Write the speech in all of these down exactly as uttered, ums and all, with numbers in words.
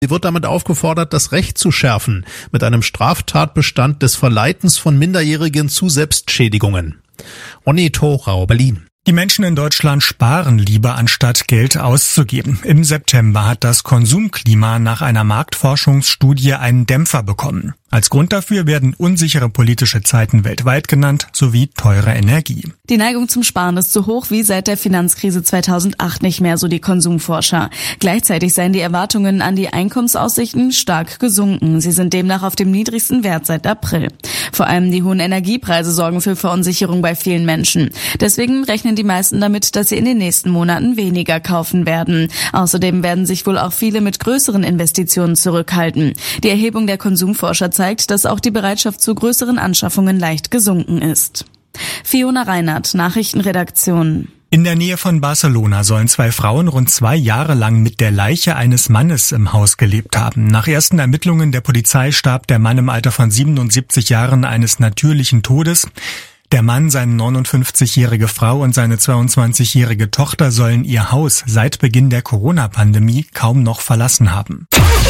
Sie wird damit aufgefordert, das Recht zu schärfen, mit einem Straftatbestand des Verleitens von Minderjährigen zu Selbstschädigungen. Onni Thorau, Berlin. Die Menschen in Deutschland sparen lieber, anstatt Geld auszugeben. Im September hat das Konsumklima nach einer Marktforschungsstudie einen Dämpfer bekommen. Als Grund dafür werden unsichere politische Zeiten weltweit genannt, sowie teure Energie. Die Neigung zum Sparen ist so hoch wie seit der Finanzkrise zweitausendacht nicht mehr, so die Konsumforscher. Gleichzeitig seien die Erwartungen an die Einkommensaussichten stark gesunken. Sie sind demnach auf dem niedrigsten Wert seit April. Vor allem die hohen Energiepreise sorgen für Verunsicherung bei vielen Menschen. Deswegen rechnen die meisten damit, dass sie in den nächsten Monaten weniger kaufen werden. Außerdem werden sich wohl auch viele mit größeren Investitionen zurückhalten. Die Erhebung der Konsumforscher zeigt, dass auch die Bereitschaft zu größeren Anschaffungen leicht gesunken ist. Fiona Reinhardt, Nachrichtenredaktion. In der Nähe von Barcelona sollen zwei Frauen rund zwei Jahre lang mit der Leiche eines Mannes im Haus gelebt haben. Nach ersten Ermittlungen der Polizei starb der Mann im Alter von siebenundsiebzig Jahren eines natürlichen Todes. Der Mann, seine neunundfünfzigjährige Frau und seine zweiundzwanzigjährige Tochter sollen ihr Haus seit Beginn der Corona-Pandemie kaum noch verlassen haben.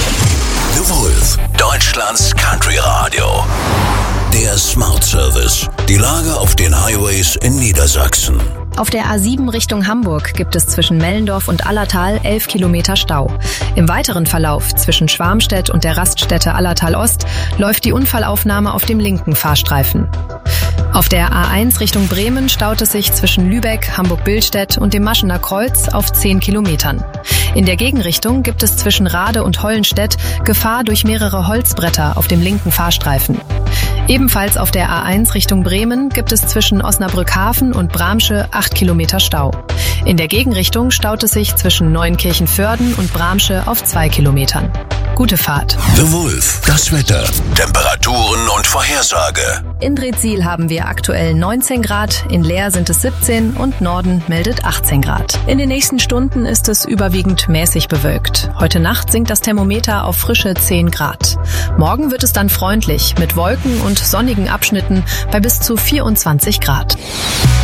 The Wolf, Deutschlands Country Radio. Der Smart Service. Die Lage auf den Highways in Niedersachsen. Auf der A sieben Richtung Hamburg gibt es zwischen Mellendorf und Allertal elf Kilometer Stau. Im weiteren Verlauf zwischen Schwarmstedt und der Raststätte Allertal Ost läuft die Unfallaufnahme auf dem linken Fahrstreifen. Auf der A eins Richtung Bremen staut es sich zwischen Lübeck, Hamburg-Billstedt und dem Maschener Kreuz auf zehn Kilometern. In der Gegenrichtung gibt es zwischen Rade und Hollenstedt Gefahr durch mehrere Holzbretter auf dem linken Fahrstreifen. Ebenfalls auf der A eins Richtung Bremen gibt es zwischen Osnabrück-Hafen und Bramsche acht Kilometer Stau. In der Gegenrichtung staut es sich zwischen Neunkirchen-Vörden und Bramsche auf zwei Kilometern. Gute Fahrt. The Wolf, das Wetter, Temperaturen und Vorhersage. In Drezil haben wir aktuell neunzehn Grad, in Leer sind es siebzehn und Norden meldet achtzehn Grad. In den nächsten Stunden ist es überwiegend mäßig bewölkt. Heute Nacht sinkt das Thermometer auf frische zehn Grad. Morgen wird es dann freundlich mit Wolken und sonnigen Abschnitten bei bis zu vierundzwanzig Grad.